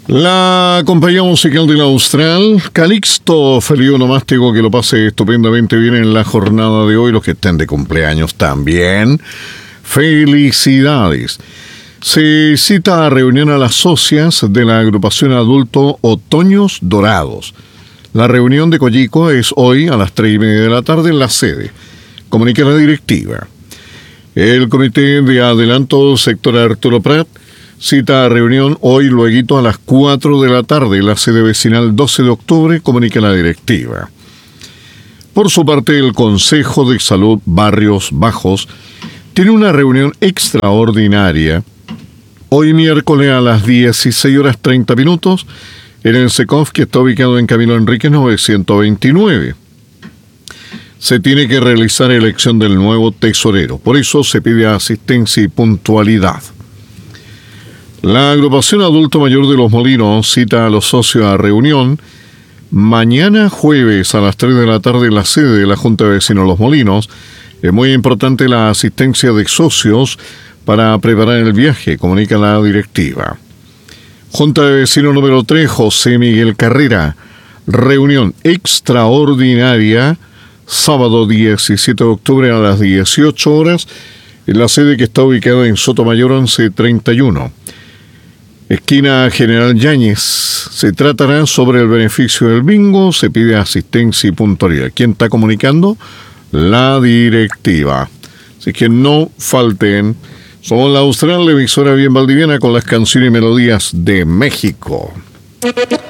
La compañía musical del Austral, Calixto, feliz onomástico, que lo pase estupendamente bien en la jornada de hoy. Los que estén de cumpleaños también, felicidades. Se cita a reunión a las socias de la agrupación adulto Otoños Dorados. La reunión de Coyico es hoy a las 3:30 de la tarde en la sede. Comunica la directiva. El comité de adelanto sector Arturo Prat cita a reunión hoy lueguito a las 4 de la tarde en la sede vecinal 12 de octubre, comunica la directiva. Por su parte, el Consejo de Salud Barrios Bajos tiene una reunión extraordinaria hoy miércoles a las 16:30 en el SECOF, que está ubicado en Camilo Enríquez 929. Se tiene que realizar elección del nuevo tesorero, por eso se pide asistencia y puntualidad. La agrupación adulto mayor de Los Molinos cita a los socios a reunión mañana jueves a las 3 de la tarde en la sede de la Junta de Vecinos Los Molinos. Es muy importante la asistencia de socios para preparar el viaje, comunica la directiva. Junta de Vecinos número 3, José Miguel Carrera. Reunión extraordinaria, sábado 17 de octubre a las 18 horas, en la sede que está ubicada en Sotomayor 1131. Esquina General Yáñez. Se tratará sobre el beneficio del bingo. Se pide asistencia y puntualidad. ¿Quién está comunicando? La directiva. Así que no falten. Somos la Austral, la emisora bien valdiviana, con las canciones y melodías de México.